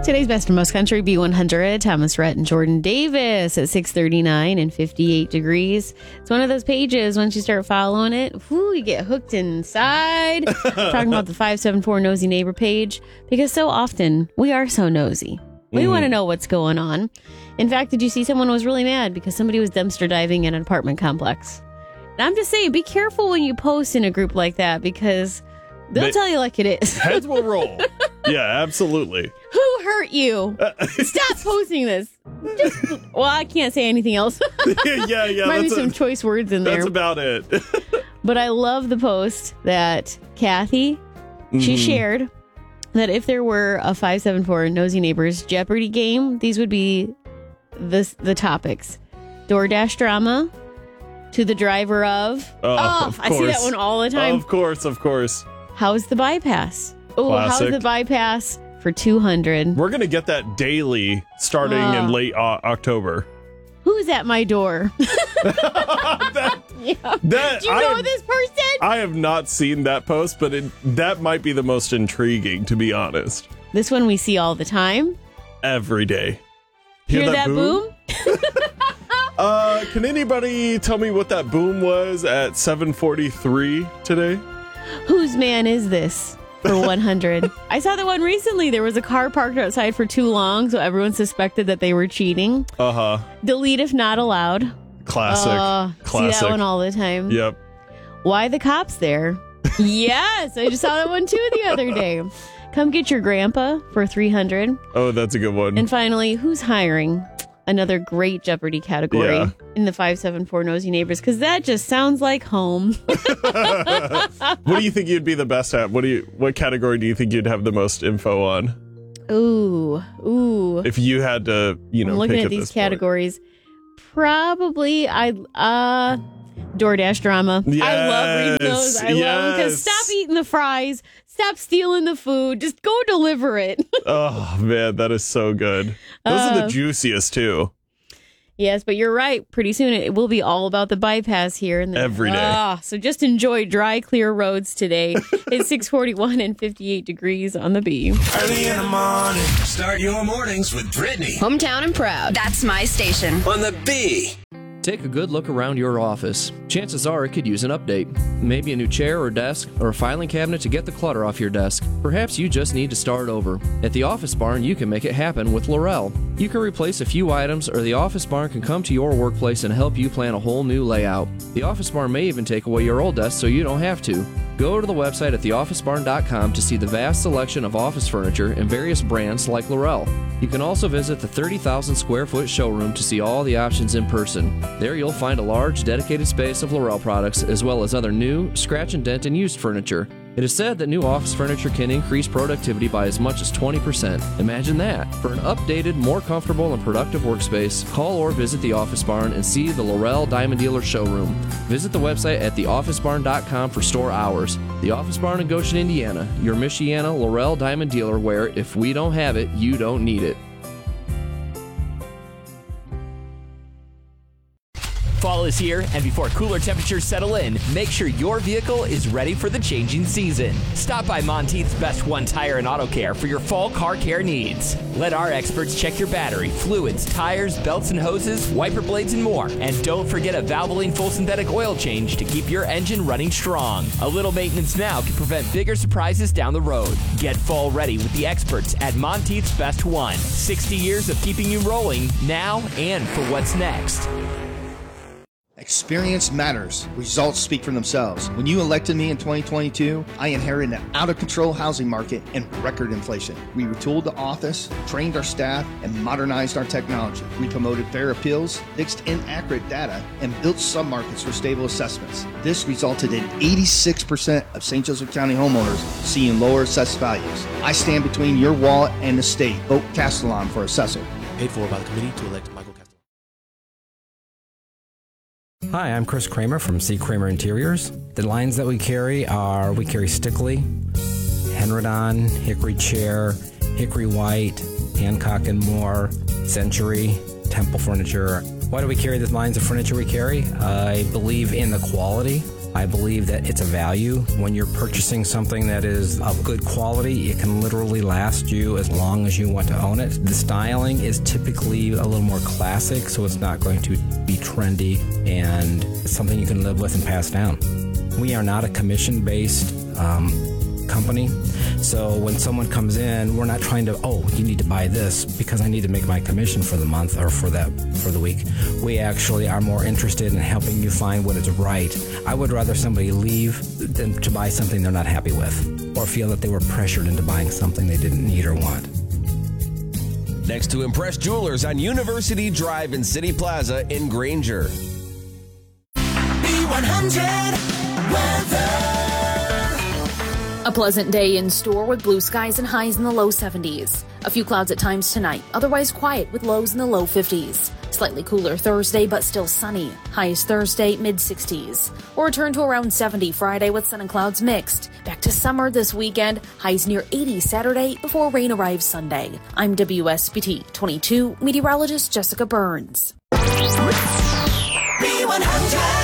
Today's Best in Most Country, B100, Thomas Rhett and Jordan Davis at 6:39 and 58 degrees. It's one of those pages, once you start following it, you get hooked inside. Talking about the 574 Nosy Neighbor page, because so often we are so nosy. We want to know what's going on. In fact, did you see someone was really mad because somebody was dumpster diving in an apartment complex? And I'm just saying, be careful when you post in a group like that, because they'll tell you like it is. Heads will roll. Yeah, absolutely. Who hurt you? Stop posting this. Well, I can't say anything else. yeah. Might be some choice words in there. That's about it. But I love the post that Kathy, she shared that if there were a 574 Nosy Neighbors Jeopardy game, these would be the topics. DoorDash drama, to the driver of. Of I see that one all the time. Of course. How's the bypass? Oh, how's Classic. the bypass for 200? We're going to get that daily starting in late October. Who's at my door? Do you know this person? I have not seen that post, but that might be the most intriguing, to be honest. This one we see all the time. Every day. Hear that boom? Can anybody tell me what that boom was at 7:43 today? Whose man is this? For 100. I saw the one recently. There was a car parked outside for too long, so everyone suspected that they were cheating. Delete if not allowed. Classic. See that one all the time. Yep. Why the cops there? Yes, I just saw that one too the other day. Come get your grandpa for 300. Oh, that's a good one. And finally, who's hiring? Another great Jeopardy category in the 574 Nosy Neighbors, because that just sounds like home. What do you think you'd be the best at? What category do you think you'd have the most info on? Ooh. If you had to, I'm looking pick at these categories. Probably DoorDash drama. Yes, I love reading those. I love them because stop eating the fries. Stop stealing the food. Just go deliver it. Oh, man, that is so good. Those are the juiciest, too. Yes, but you're right. Pretty soon it will be all about the bypass here. Every day. So just enjoy dry, clear roads today. It's 6:41 and 58 degrees on the B. Early in the morning. Start your mornings with Brittany. Hometown and proud. That's my station. On the B. Take a good look around your office. Chances are it could use an update. Maybe a new chair or desk, or a filing cabinet to get the clutter off your desk. Perhaps you just need to start over. At the Office Barn, you can make it happen with Laurel. You can replace a few items, or the Office Barn can come to your workplace and help you plan a whole new layout. The Office Barn may even take away your old desk so you don't have to. Go to the website at theofficebarn.com to see the vast selection of office furniture and various brands like Laurel. You can also visit the 30,000 square foot showroom to see all the options in person. There you'll find a large dedicated space of Laurel products as well as other new, scratch and dent and used furniture. It is said that new office furniture can increase productivity by as much as 20%. Imagine that. For an updated, more comfortable and productive workspace, call or visit the Office Barn and see the Laurel Diamond Dealer showroom. Visit the website at theofficebarn.com for store hours. The Office Barn in Goshen, Indiana, your Michiana Laurel Diamond Dealer where if we don't have it, you don't need it. Fall is here, and before cooler temperatures settle in, make sure your vehicle is ready for the changing season. Stop by Monteith's Best One Tire and Auto Care for your fall car care needs. Let our experts check your battery, fluids, tires, belts and hoses, wiper blades, and more. And don't forget a Valvoline full synthetic oil change to keep your engine running strong. A little maintenance now can prevent bigger surprises down the road. Get fall ready with the experts at Monteith's Best One. 60 years of keeping you rolling now and for what's next. Experience matters. Results speak for themselves. When you elected me in 2022, I inherited an out-of-control housing market and record inflation. We retooled the office, trained our staff, and modernized our technology. We promoted fair appeals, fixed inaccurate data, and built submarkets for stable assessments. This resulted in 86% of St. Joseph County homeowners seeing lower assessed values. I stand between your wallet and the state. Vote Castellon for assessor. Paid for by the committee to elect Michael Castellon. Hi, I'm Chris Kramer from C. Kramer Interiors. The lines that we carry Stickley, Henrodon, Hickory Chair, Hickory White, Hancock and Moore, Century, Temple Furniture. Why do we carry the lines of furniture we carry? I believe in the quality. I believe that it's a value. When you're purchasing something that is of good quality, it can literally last you as long as you want to own it. The styling is typically a little more classic, so it's not going to be trendy, and it's something you can live with and pass down. We are not a commission-based company, so when someone comes in, we're not trying to, you need to buy this because I need to make my commission for the month or for the week. We actually are more interested in helping you find what is right. I would rather somebody leave than to buy something they're not happy with or feel that they were pressured into buying something they didn't need or want. Next to Impress Jewelers on University Drive in City Plaza in Granger. B100 weather. A pleasant day in store with blue skies and highs in the low 70s. A few clouds at times tonight, otherwise quiet with lows in the low 50s. Slightly cooler Thursday, but still sunny. Highs Thursday, mid-60s. We'll return to around 70 Friday with sun and clouds mixed. Back to summer this weekend. Highs near 80 Saturday before rain arrives Sunday. I'm WSBT 22 meteorologist Jessica Burns. B100.